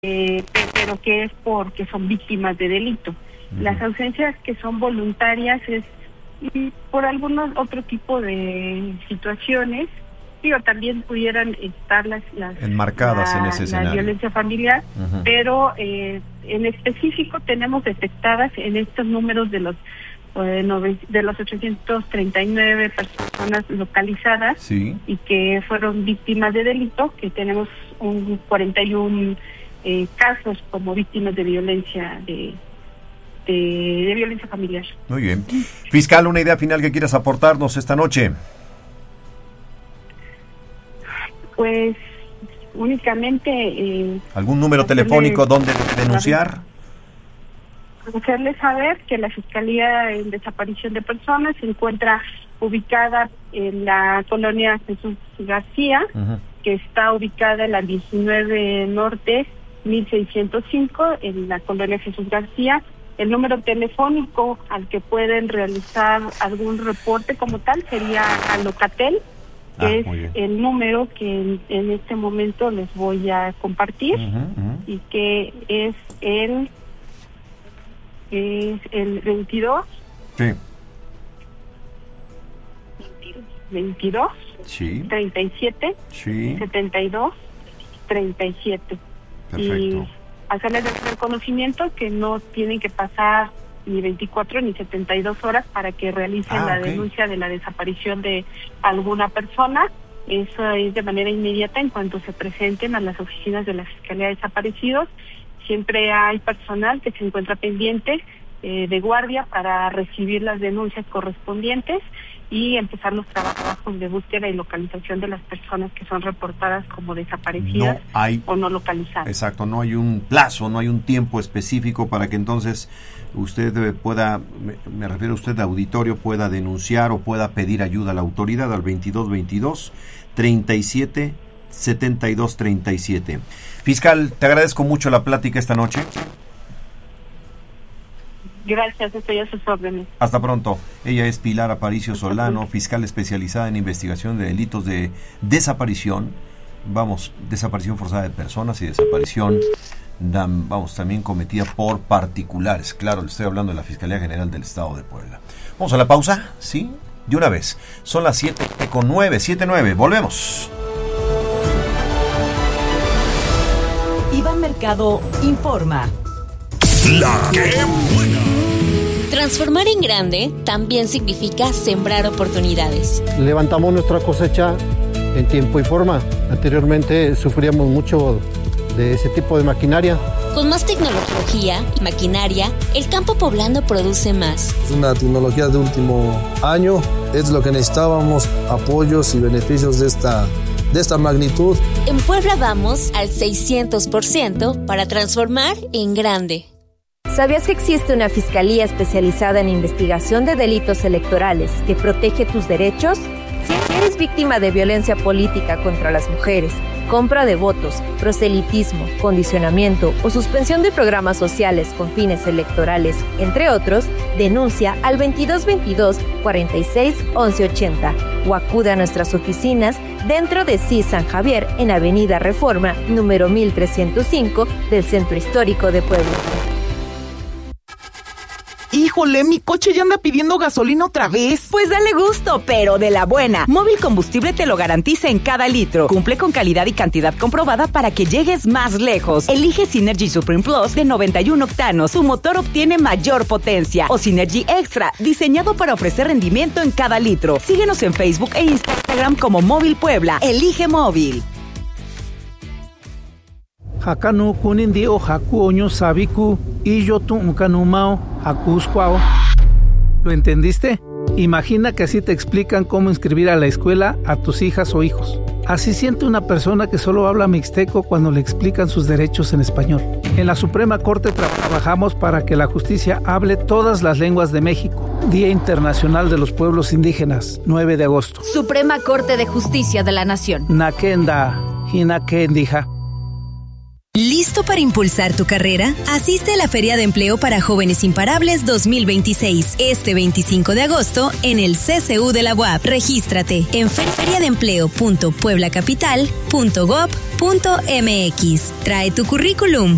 pero que es porque son víctimas de delito. Las ausencias que son voluntarias es por algunos otro tipo de situaciones, también pudieran estar las enmarcadas en ese escenario. La violencia familiar, pero en específico tenemos detectadas en estos números de los 839 personas localizadas, sí, y que fueron víctimas de delito, que tenemos un 41 casos como víctimas de violencia de violencia familiar. Muy bien. Fiscal, una idea final que quieras aportarnos esta noche. Pues únicamente ¿algún número telefónico donde denunciar? Hacerles saber que la Fiscalía en Desaparición de Personas se encuentra ubicada en la colonia Jesús García, que está ubicada en la 19 Norte 1605, en la colonia Jesús García. El número telefónico al que pueden realizar algún reporte como tal sería a Locatel, que es el número que en este momento les voy a compartir, y que es el 22 sí 22 sí 37 sí 72 37. Perfecto. Y hacerles el conocimiento que no tienen que pasar ni 24 ni 72 horas para que realicen la denuncia de la desaparición de alguna persona. Eso es de manera inmediata en cuanto se presenten a las oficinas de la Fiscalía de Desaparecidos. Siempre hay personal que se encuentra pendiente de guardia para recibir las denuncias correspondientes y empezar los trabajos de búsqueda y localización de las personas que son reportadas como desaparecidas o no localizadas. Exacto, no hay un plazo, no hay un tiempo específico para que entonces usted pueda, me refiero a usted, auditorio, pueda denunciar o pueda pedir ayuda a la autoridad al 2222 37 72 37. Fiscal, te agradezco mucho la plática esta noche. Gracias, estoy a sus órdenes. Hasta pronto. Ella es Pilar Aparicio Solano, fiscal especializada en investigación de delitos de desaparición, desaparición forzada de personas y desaparición, también cometida por particulares. Claro, le estoy hablando de la Fiscalía General del Estado de Puebla. Vamos a la pausa, ¿sí? De una vez. Son las 7:09, 7:09. Volvemos. Iván Mercado informa. La que buena. Transformar en grande también significa sembrar oportunidades. Levantamos nuestra cosecha en tiempo y forma. Anteriormente sufríamos mucho de ese tipo de maquinaria. Con más tecnología y maquinaria, el campo poblano produce más. Es una tecnología de último año, es lo que necesitábamos, apoyos y beneficios de esta magnitud. En Puebla vamos al 600% para transformar en grande. ¿Sabías que existe una fiscalía especializada en investigación de delitos electorales que protege tus derechos? Si eres víctima de violencia política contra las mujeres, compra de votos, proselitismo, condicionamiento o suspensión de programas sociales con fines electorales, entre otros, denuncia al 2222 46 11 80 o acude a nuestras oficinas dentro de CIS San Javier en Avenida Reforma, número 1305 del Centro Histórico de Puebla. ¡Híjole, mi coche ya anda pidiendo gasolina otra vez! Pues dale gusto, pero de la buena. Móvil Combustible te lo garantiza en cada litro. Cumple con calidad y cantidad comprobada para que llegues más lejos. Elige Synergy Supreme Plus de 91 octanos. Su motor obtiene mayor potencia. O Synergy Extra, diseñado para ofrecer rendimiento en cada litro. Síguenos en Facebook e Instagram como Móvil Puebla. Elige Móvil. Hakanu kunindi o haku oño sabiku y yo tu ukanumao hakuskwao. ¿Lo entendiste? Imagina que así te explican cómo inscribir a la escuela a tus hijas o hijos. Así siente una persona que solo habla mixteco cuando le explican sus derechos en español. En la Suprema Corte trabajamos para que la justicia hable todas las lenguas de México. Día Internacional de los Pueblos Indígenas, 9 de agosto. Suprema Corte de Justicia de la Nación. Nakenda, hinakendija. ¿Listo para impulsar tu carrera? Asiste a la Feria de Empleo para Jóvenes Imparables 2026, este 25 de agosto en el CCU de la UAP. Regístrate en feriadeempleo.pueblacapital.gov.mx. Trae tu currículum.